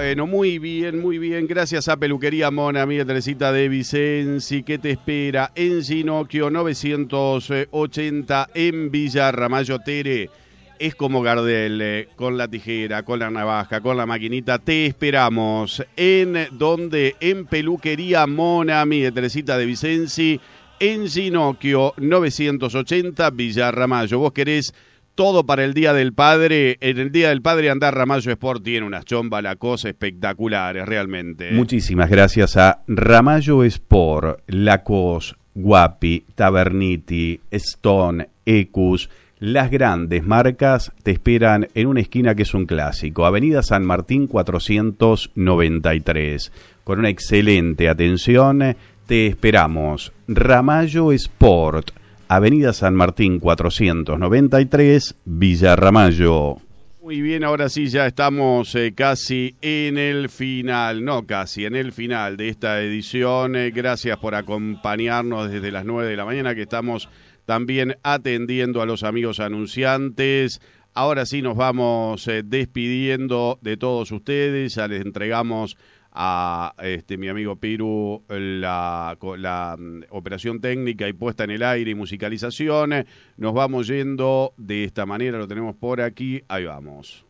Bueno, muy bien, muy bien. Gracias a Peluquería Mona, amiga Teresita de Vicenzi, que te espera en Ginocchio 980 en Villa Ramallo. Tere, es como Gardel, con la tijera, con la navaja, con la maquinita. Te esperamos. ¿En donde? En Peluquería Mona, amiga Teresita de Vicenzi, en Ginocchio 980 Villa Ramallo. ¿Vos querés todo para el Día del Padre? En el Día del Padre andar Ramallo Sport tiene unas chombas, la cosa espectaculares, realmente. Muchísimas gracias a Ramallo Sport, Lacoste, Guapi, Taverniti, Stone, Ecus. Las grandes marcas te esperan en una esquina que es un clásico, Avenida San Martín 493. Con una excelente atención, te esperamos. Ramallo Sport, Avenida San Martín 493, Villa Ramallo. Muy bien, ahora sí ya estamos casi en el final, en el final de esta edición. Gracias por acompañarnos desde las 9 de la mañana, que estamos también atendiendo a los amigos anunciantes. Ahora sí nos vamos despidiendo de todos ustedes. Ya les entregamos a mi amigo Piru la operación técnica y puesta en el aire y musicalización. Nos vamos yendo de esta manera, lo tenemos por aquí, ahí vamos.